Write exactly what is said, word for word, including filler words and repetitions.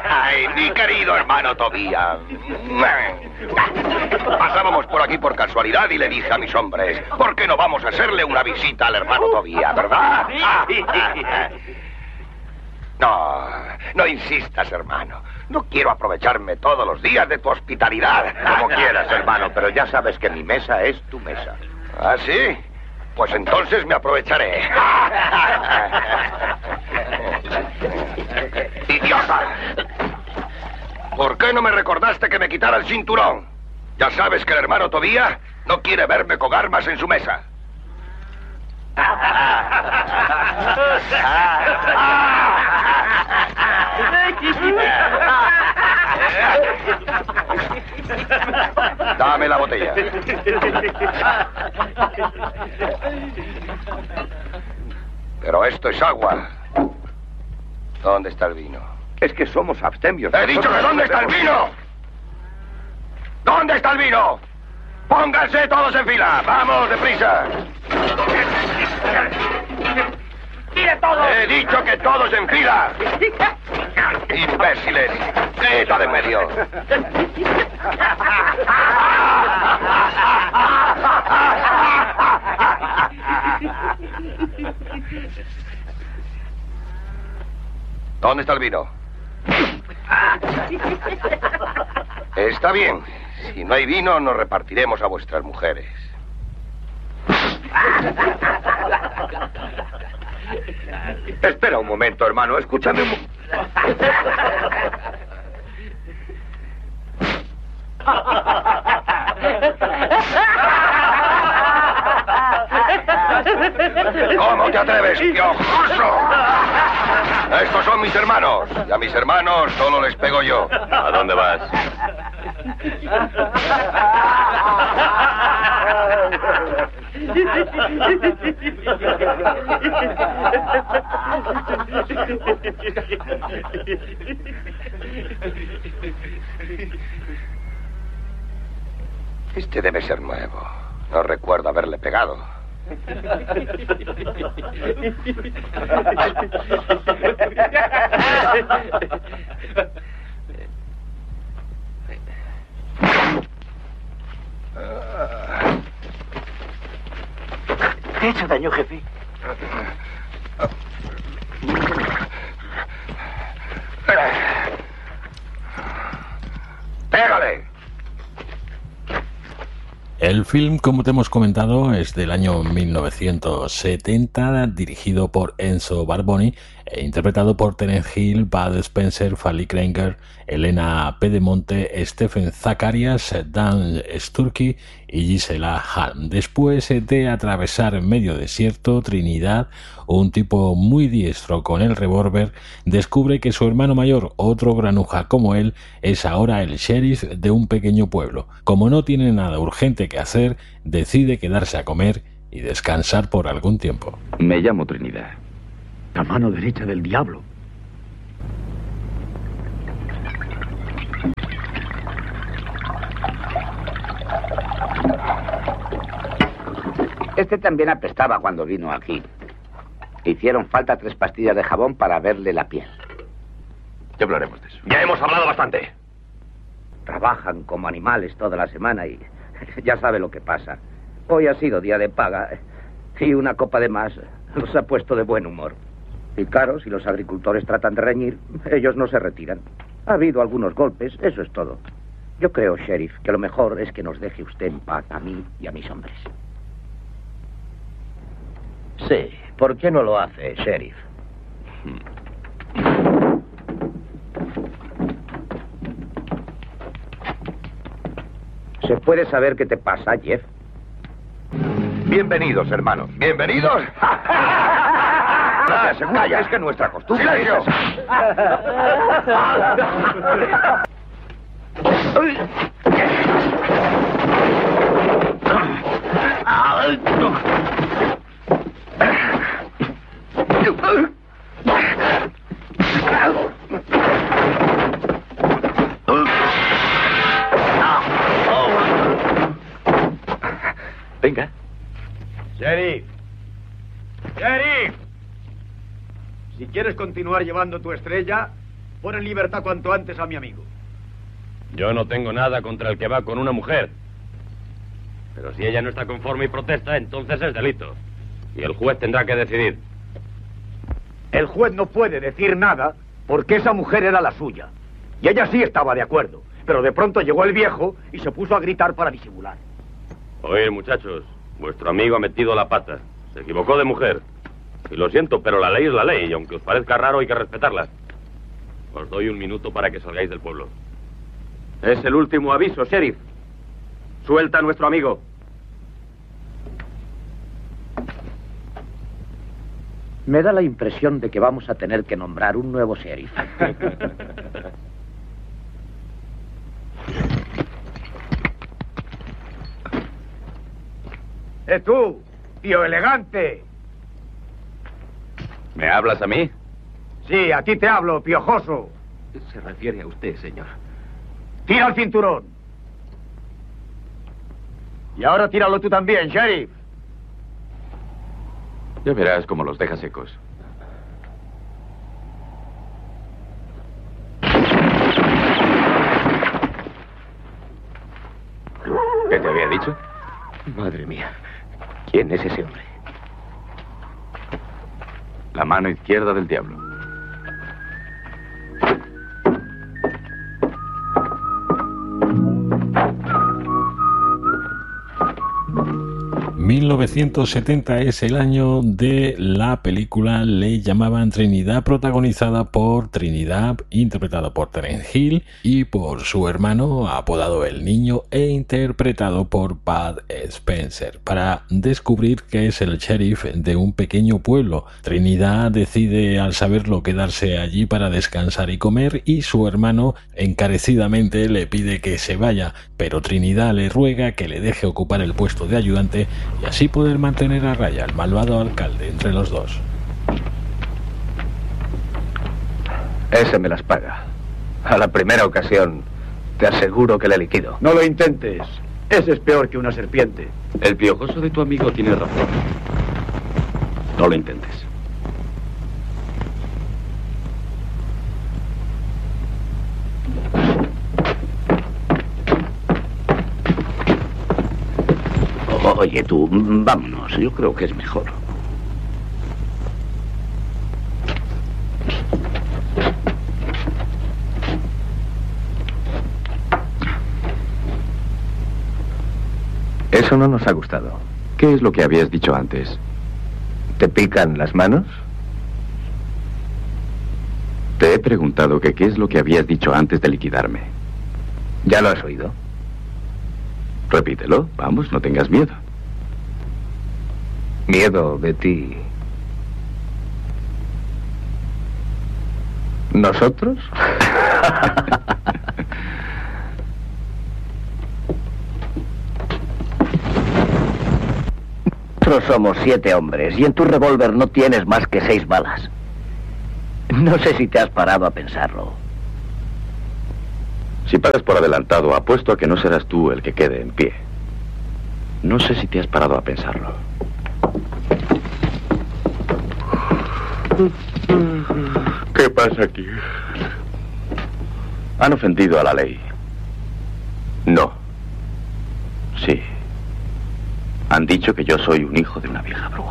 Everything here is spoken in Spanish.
Ay, mi querido hermano Tobías. Pasábamos por aquí por casualidad y le dije a mis hombres, ¿por qué no vamos a hacerle una visita al hermano Tobías, verdad? No, no insistas, hermano. No quiero aprovecharme todos los días de tu hospitalidad. Como quieras, hermano, pero ya sabes que mi mesa es tu mesa. ¿Ah, sí? Pues entonces me aprovecharé. ¡Idiota! ¿Por qué no me recordaste que me quitara el cinturón? Ya sabes que el hermano Tobías no quiere verme con armas en su mesa. Dame la botella. Pero esto es agua. ¿Dónde está el vino? Es que somos abstemios. ¡He dicho que dónde está el vino! ¿Dónde está el vino? ¡Pónganse todos en fila! ¡Vamos, deprisa! ¡Tire todos! ¡He dicho que todos en fila! ¡Imbéciles! ¡Quita de en medio! ¿Dónde está el vino? Está bien. Si no hay vino, nos repartiremos a vuestras mujeres. Espera un momento, hermano. Escúchame un momento. ¿Cómo te atreves, piojoso? Estos son mis hermanos. Y a mis hermanos solo les pego yo. ¿A dónde vas? Este debe ser nuevo. No recuerdo haberle pegado. ¿Qué ha hecho daño, jefe? ¡Pégale! El film, como te hemos comentado, es del año mil novecientos setenta, dirigido por Enzo Barboni e interpretado por Terence Hill, Bud Spencer, Fally Krueger, Elena Pedemonte, Stephen Zacharias, Dan Sturkey y Gisela Hahn. Después de atravesar medio desierto, Trinidad, un tipo muy diestro con el revólver, descubre que su hermano mayor, otro granuja como él, es ahora el sheriff de un pequeño pueblo. Como no tiene nada urgente que hacer, decide quedarse a comer y descansar por algún tiempo. Me llamo Trinidad. La mano derecha del diablo. Este también apestaba cuando vino aquí. Hicieron falta tres pastillas de jabón para verle la piel. Ya hablaremos de eso. Ya hemos hablado bastante. Trabajan como animales toda la semana y ya sabe lo que pasa. Hoy ha sido día de paga y una copa de más los ha puesto de buen humor. Y claro, si los agricultores tratan de reñir, ellos no se retiran. Ha habido algunos golpes, eso es todo. Yo creo, sheriff, que lo mejor es que nos deje usted en paz a mí y a mis hombres. Sí, ¿por qué no lo hace, sheriff? ¿Se puede saber qué te pasa, Jeff? Bienvenidos, hermanos. ¿Bienvenidos? No te aseguro Calla. que es que nuestra costumbre ¡Silencio! es Venga. Sheriff. Sheriff. Si quieres continuar llevando tu estrella, Pon en libertad cuanto antes a mi amigo. Yo no tengo nada contra el que va con una mujer. Pero si ella no está conforme y protesta, entonces es delito. Y el juez tendrá que decidir. El juez no puede decir nada porque esa mujer era la suya. Y ella sí estaba de acuerdo. Pero de pronto llegó el viejo y se puso a gritar para disimular. Oír, muchachos, vuestro amigo ha metido la pata. Se equivocó de mujer. Y lo siento, pero la ley es la ley, y aunque os parezca raro, hay que respetarla. Os doy un minuto para que salgáis del pueblo. Es el último aviso, sheriff. Suelta a nuestro amigo. Me da la impresión de que vamos a tener que nombrar un nuevo sheriff. ¡Eh, tú, tío elegante! ¿Me hablas a mí? Sí, a ti te hablo, piojoso. Se refiere a usted, señor. ¡Tira el cinturón! Y ahora tíralo tú también, sheriff. Ya verás cómo los deja secos. ¿Qué te había dicho? Madre mía, ¿quién es ese hombre? La mano izquierda del diablo. mil novecientos setenta es el año de la película Le llamaban Trinidad, protagonizada por Trinidad, interpretado por Terence Hill, y por su hermano, apodado El Niño, e interpretado por Bud Spencer. Para descubrir que es el sheriff de un pequeño pueblo, Trinidad decide al saberlo quedarse allí para descansar y comer, y su hermano encarecidamente le pide que se vaya, pero Trinidad le ruega que le deje ocupar el puesto de ayudante y así poder mantener a raya al malvado alcalde entre los dos. Ese me las paga. A la primera ocasión, te aseguro que le liquido. No lo intentes. Ese es peor que una serpiente. El piojoso de tu amigo tiene razón. No lo intentes. Oye, tú, vámonos. Yo creo que es mejor. Eso no nos ha gustado. ¿Qué es lo que habías dicho antes? ¿Te pican las manos? Te he preguntado que qué es lo que habías dicho antes de liquidarme. ¿Ya lo has oído? Repítelo. Vamos, no tengas miedo. Miedo de ti. ¿Nosotros? Nosotros somos siete hombres y en tu revólver no tienes más que seis balas. No sé si te has parado a pensarlo. Si pagas por adelantado, apuesto a que no serás tú el que quede en pie. No sé si te has parado a pensarlo. ¿Qué pasa aquí? Han ofendido a la ley. No. Sí. Han dicho que yo soy un hijo de una vieja bruja.